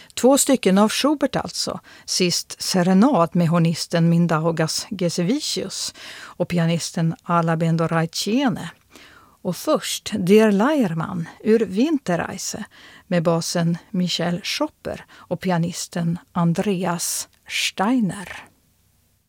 2 stycken av Schubert alltså. Sist Serenad med hornisten Mindaugas Gesevicius och pianisten Ala Bendoraichiene. Och först Der Leiermann ur Winterreise med basen Michael Schopper och pianisten Andreas Steiner.